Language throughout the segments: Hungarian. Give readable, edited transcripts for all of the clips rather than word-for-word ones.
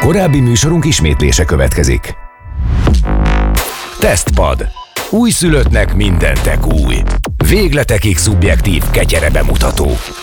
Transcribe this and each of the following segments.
Korábbi műsorunk ismétlése következik. Tesztpad. Újszülöttnek mindentek új. Végletekig szubjektív ketyere bemutató.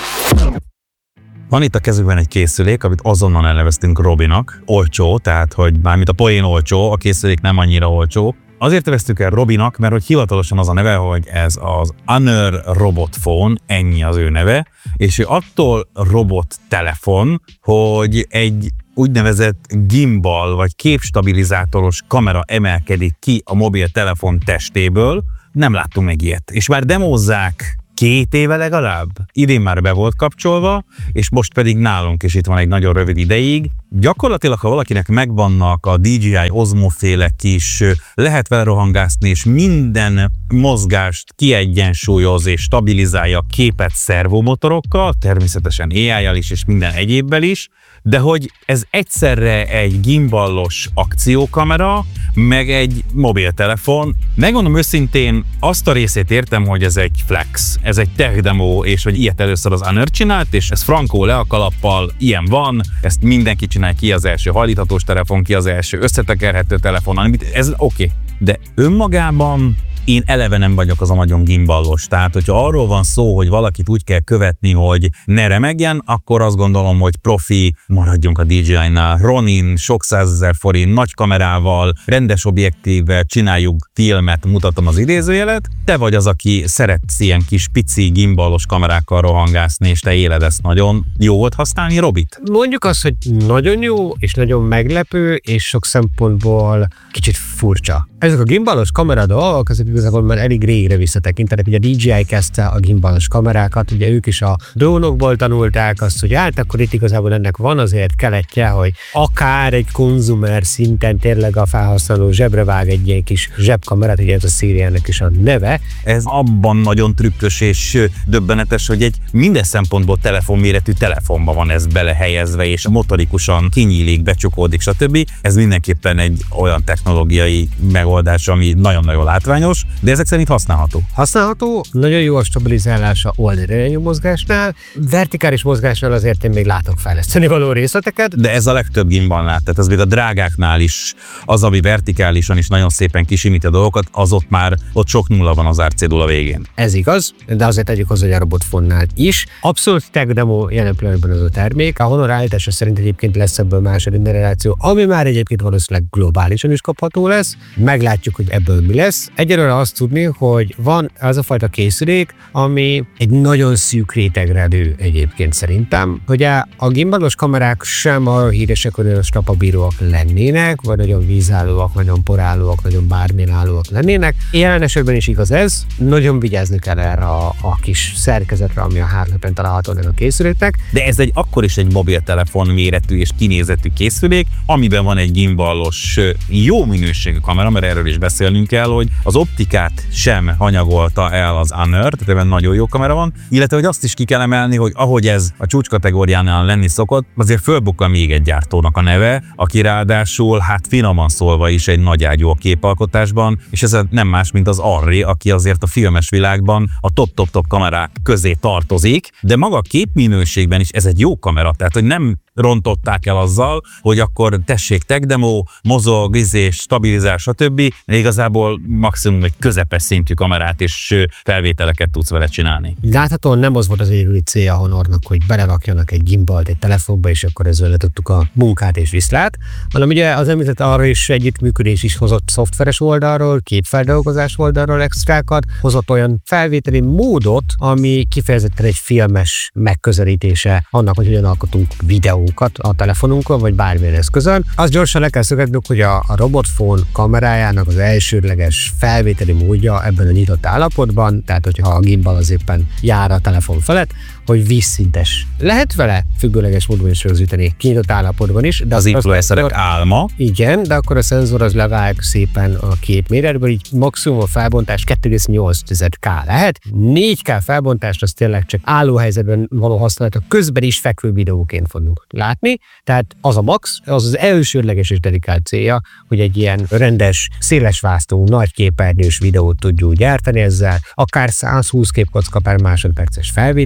Van itt a kezükben egy készülék, amit azonnal elneveztünk Robinak. Olcsó, tehát hogy bármit a poén olcsó, a készülék nem annyira olcsó. Azért neveztük el Robinak, mert hogy hivatalosan az a neve, hogy ez az Honor Robot Phone, ennyi az ő neve, és ő attól robot telefon, hogy egy úgynevezett gimbal vagy képstabilizátoros kamera emelkedik ki a mobiltelefon testéből. Nem láttunk meg ilyet. És már demózzák 2 éve legalább. Idén már be volt kapcsolva, és most pedig nálunk is itt van egy nagyon rövid ideig. Gyakorlatilag, ha valakinek megvannak a DJI Osmo-féle kis, lehet vele rohangászni, és minden mozgást kiegyensúlyoz és stabilizálja a képet szervomotorokkal, természetesen AI-jal is, és minden egyébbel is, de hogy ez egyszerre egy gimballos akciókamera, meg egy mobiltelefon. Megmondom őszintén, azt a részét értem, hogy ez egy flex, ez egy tech demo, és hogy ilyet először az Honor csinált, és ez frankó le a kalappal, ilyen van, ezt mindenki csinál, ki az első hajlíthatós telefon, ki az első összetekerhető telefon, ez oké. De önmagában én eleve nem vagyok az a nagyon gimballos. Tehát, hogyha arról van szó, hogy valakit úgy kell követni, hogy ne remegjen, akkor azt gondolom, hogy profi, maradjunk a DJI-nál, Ronin, sok 100 000 forint, nagy kamerával, rendes objektívvel csináljuk filmet, mutatom az idézőjelet. Te vagy az, aki szeretsz ilyen kis pici gimballos kamerákkal rohangászni, és te éled ezt nagyon. Jó volt használni Robit? Mondjuk azt, hogy nagyon jó, és nagyon meglepő, és sok szempontból kicsit furcsa. Ezek a gimbalos kamera dolgok, ezek igazából már elég régre visszatekintenek. Ugye a DJI kezdte a gimbalos kamerákat, ugye ők is a drónokból tanulták azt, hogy akkor itt igazából ennek van azért keletje, hogy akár egy konzumer szinten tényleg a felhasználó zsebre vág egy ilyen kis zsebkamerát, ugye ez a szériának is a neve. Ez abban nagyon trükkös és döbbenetes, hogy egy minden szempontból telefonméretű telefonban van ez belehelyezve, és motorikusan kinyílik, becsukódik, stb. Ez mindenképpen egy olyan technológiai megoldás, ami nagyon-nagyon látványos, de ezek szerint használható. Használható, nagyon jó a stabilizálása oldalirányú mozgásnál, vertikális mozgásnál azért én még látok fejleszteni való részleteket. De ez a legtöbb gimbalnál, tehát ez még a drágáknál is, az, ami vertikálisan is nagyon szépen kisimít a dolgokat, az ott sok nulla van az árcédula végén. Ez igaz, de azért tegyük hozzá, hogy a Robot Phone-nál is. Abszolút tech demo jelen pillanatban az a termék. A Honor állítása szerint egyébként lesz ebből második generáció, ami már egyébként valószínűleg globálisan is kapható lesz. Meglátjuk, hogy ebből mi lesz. Egyelőre azt tudni, hogy van az a fajta készülék, ami egy nagyon szűk rétegre lő egyébként szerintem. Ugye a gimbalos kamerák sem arra híresek, hogy nagyon strapabíróak lennének, vagy nagyon vízállóak, nagyon porállóak, nagyon bármilyen állóak lennének. Jelen esetben is igaz ez. Nagyon vigyázni kell erre a kis szerkezetre, ami a hátlapen található a készüléknek. De ez akkor is egy mobiltelefon méretű és kinézetű készülék, amiben van egy gimbalos, jó minőségű kamera, mert erről is beszélnünk kell, hogy az optikát sem hanyagolta el az Honor, tehát ebben nagyon jó kamera van, illetve hogy azt is ki kell emelni, hogy ahogy ez a csúcskategóriánál lenni szokott, azért fölbukkan még egy gyártónak a neve, aki ráadásul finoman szólva is egy nagy ágyú a képalkotásban, és ez nem más, mint az Arri, aki azért a filmes világban a top kamerák közé tartozik, de maga a képminőségben is ez egy jó kamera, tehát hogy nem rontották el azzal, hogy akkor tessék tech demo, mozog, stabilizál, stb. Igazából maximum egy közepes szintű kamerát és felvételeket tudsz vele csinálni. Láthatóan nem az volt az egyedüli célja a Honornak, hogy belerakjanak egy gimbalt egy telefonba, és akkor ezzel letudtuk a munkát és viszlát, hanem ugye az említett arra is együttműködés is hozott szoftveres oldalról, képfeldolgozás oldalról extrákat, hozott olyan felvételi módot, ami kifejezetten egy filmes megközelítése annak, hogy hogyan alkotunk videókat a telefonunkon, vagy bármilyen eszközön. Azt gyorsan le kell szögeznünk, hogy a Robot Phone kamerájának az elsődleges felvételi módja ebben a nyitott állapotban, tehát hogyha a gimbal az éppen jár a telefon felett, hogy vízszintes. Lehet vele függőleges módon is rögzíteni kinyitott állapotban is. De az influencerek álma. Igen, de akkor a szenzor az levág szépen a képméretből, így maximum a felbontás 2,8K lehet. 4K felbontást az tényleg csak állóhelyzetben való használata közben is fekvő videóként fogunk látni. Tehát az a max, az az elsődleges és dedikált célja, hogy egy ilyen rendes, szélesvásztó, nagy képernyős videót tudjuk gyártani ezzel, akár 120 képkocka per másodperces felvétel.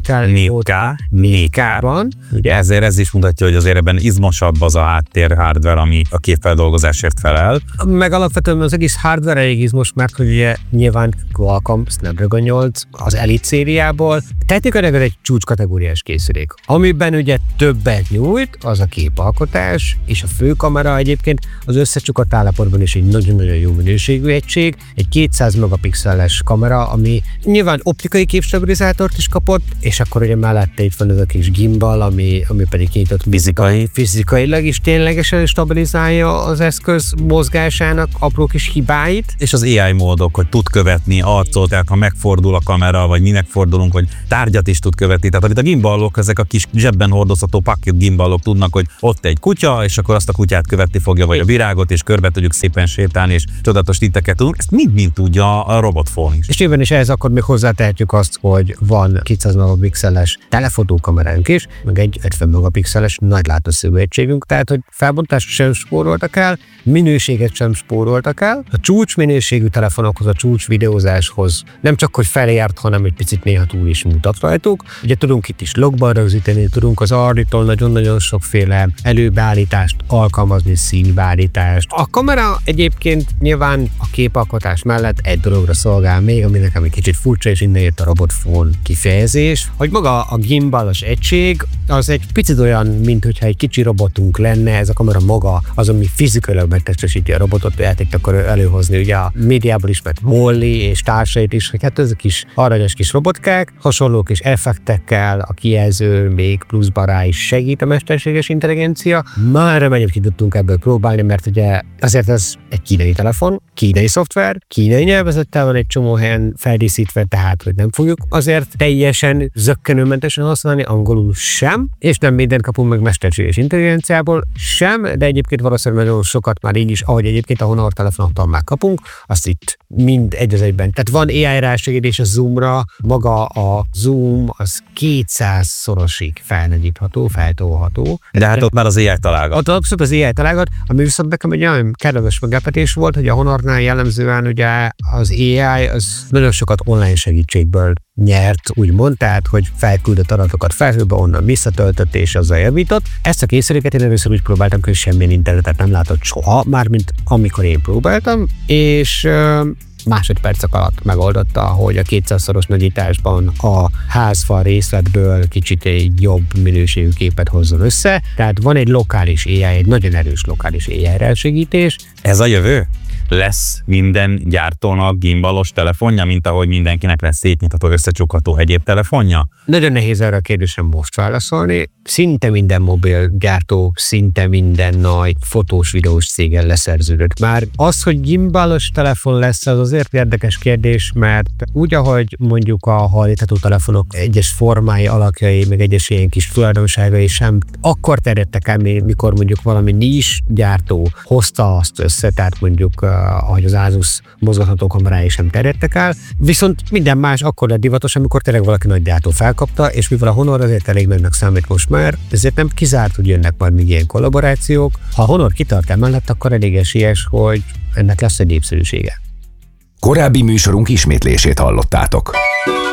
4K-ban. Ugye ezért ez is mutatja, hogy azért ebben izmosabb az a háttér hardware, ami a képfeldolgozásért felel. Meg alapvetően az egész hardware elég izmos, mert ugye nyilván Qualcomm Snapdragon 8 az Elite szériából. Technikailag ez egy csúcskategóriás készülék. Amiben ugye többet nyújt, az a képalkotás, és a főkamera egyébként az összecsukott állapotban is egy nagyon-nagyon jó minőségű egység. Egy 200 megapixeles kamera, ami nyilván optikai képstabilizátort is kapott, és akkor ugye mellette itt van ez a kis gimbal, ami pedig kinyitott fizikailag is ténylegesen stabilizálja az eszköz mozgásának apró kis hibáit. És az AI módok, hogy tud követni arcot, tehát ha megfordul a kamera, vagy mi megfordulunk, hogy tárgyat is tud követni. Tehát amit a gimballok, ezek a kis zsebben hordozható pocket gimballok tudnak, hogy ott egy kutya, és akkor azt a kutyát követni fogja, vagy a virágot, és körbe tudjuk szépen sétálni, és csodatos titteket tudunk. Ezt mind tudja a robotfón is. És nyilván is ehhez akkor még hozzátehetjük azt, hogy van 200 megapixeles telefotókameránk is, meg egy 50 megapixeles nagy látószögű egységünk, tehát hogy felbontást sem spóroltak el, minőséget sem spóroltak el. A csúcs minőségű telefonokhoz, a csúcs videózáshoz nem csak hogy felért, hanem egy picit néha túl is mutat rajtuk. Ugye tudunk itt is logban rögzíteni, tudunk az Arri-tól nagyon-nagyon sokféle előbeállítást alkalmazni, színbeállítást. A kamera egyébként nyilván a képalkotás mellett egy dologra szolgál még, ami nekem egy kicsit furcsa, és innen jött a robotfón kifejezés, hogy maga a gimbalos egység az egy picit olyan, mint hogyha egy kicsi robotunk lenne, ez a kamera maga az, ami fizikailag megtestesíti a robotot, játék akkor előhozni ugye a médiából ismert Wall-E és társait is, hogy hát ezek is aranyos kis robotkák, hasonló kis effektekkel, a kijelző még pluszban rá is segít a mesterséges intelligencia. Már remélem ki tudtunk ebből próbálni, mert ugye azért ez egy kínai telefon, kínai szoftver, kínai nyelvezettel van egy csomó helyen feldíszítve, tehát hogy nem fogjuk azért teljesen zökkenőmentesen használni, angolul sem, és nem mindent kapunk meg mesterséges intelligenciából sem, de egyébként valószínűleg nagyon sokat már így is, ahogy egyébként a Honor telefonoktól már kapunk, azt itt mind egy az egyben. Tehát van AI rásegítés a zoomra, maga a zoom az 200-szorosig felnagyítható, feltolható. De hát ott már az AI találgat. Ott abszolút az AI találgat, ami viszont nekem egy olyan kedves meglepetés volt, hogy a Honornál jellemzően ugye az AI az nagyon sokat online segítségből nyert, úgymond, tehát, hogy felküldött adatokat felhőbe, onnan visszatöltött és azzal javított. Ezt a készüléket én először úgy próbáltam, hogy semmilyen internetet nem látott soha, mármint amikor én próbáltam, és másodpercek alatt megoldotta, hogy a 200-szoros nagyításban a házfal részletből kicsit egy jobb minőségű képet hozzon össze. Tehát van egy lokális AI, egy nagyon erős lokális AI segítés. Ez a jövő? Lesz minden gyártónak gimbalos telefonja, mint ahogy mindenkinek lesz szétnyitható, összecsukható egyéb telefonja? Nagyon nehéz erre a kérdésem most válaszolni. Szinte minden mobil gyártó, szinte minden nagy fotós, videós cégen leszerződött. Már az, hogy gimbalos telefon lesz, az azért érdekes kérdés, mert úgy, ahogy mondjuk a hajlítható telefonok egyes formái, alakjai, meg egyes ilyen kis tulajdonságai sem akkor terjedtek el, mikor mondjuk valami nis gyártó hozta azt össze, tehát mondjuk ahogy az Asus mozgatható kamerái sem terjedtek el, viszont minden más akkor lett divatos, amikor tényleg valaki nagy gyártó felkapta, és mivel a Honor azért elég nagynak számít most már, ezért nem kizárt, hogy jönnek majd még ilyen kollaborációk. Ha a Honor kitart emellett, akkor elég esélyes, hogy ennek lesz egy népszerűsége. Korábbi műsorunk ismétlését hallottátok.